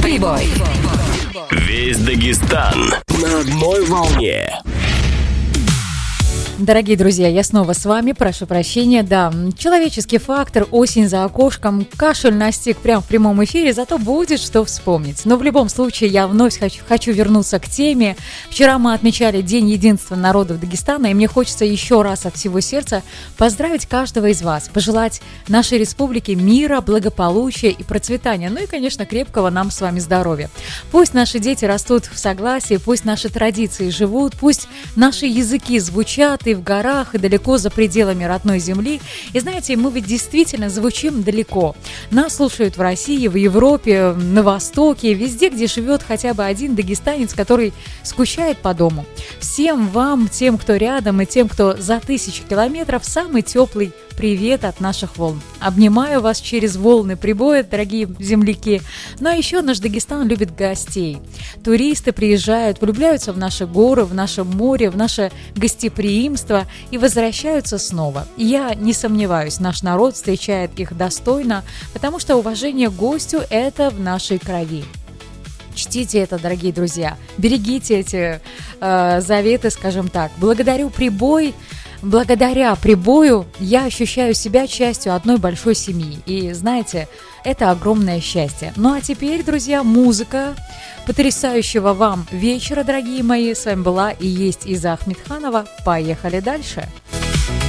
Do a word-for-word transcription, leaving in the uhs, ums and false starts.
Прибой. Весь Дагестан на одной волне. Дорогие друзья, я снова с вами, прошу прощения, да, человеческий фактор, осень за окошком, кашель настиг прямо в прямом эфире, зато будет что вспомнить. Но в любом случае я вновь хочу, хочу вернуться к теме. Вчера мы отмечали День единства народов Дагестана, и мне хочется еще раз от всего сердца поздравить каждого из вас, пожелать нашей республике мира, благополучия и процветания, ну и, конечно, крепкого нам с вами здоровья. Пусть наши дети растут в согласии, пусть наши традиции живут, пусть наши языки звучат и в горах, и далеко за пределами родной земли. И знаете, мы ведь действительно звучим далеко. Нас слушают в России, в Европе, на Востоке, везде, где живет хотя бы один дагестанец, который скучает по дому. Всем вам, тем, кто рядом, и тем, кто за тысячи километров, самый теплый привет от наших волн. Обнимаю вас через волны прибоя, дорогие земляки. Ну а еще наш Дагестан любит гостей. Туристы приезжают, влюбляются в наши горы, в наше море, в наше гостеприимство и возвращаются снова. И я не сомневаюсь, наш народ встречает их достойно, потому что уважение к гостю – это в нашей крови. Чтите это, дорогие друзья. Берегите эти э, заветы, скажем так. Благодарю прибой. Благодаря прибою я ощущаю себя частью одной большой семьи. И знаете, это огромное счастье. Ну а теперь, друзья, музыка потрясающего вам вечера, дорогие мои. С вами была и есть Иза Ахмедханова. Поехали дальше.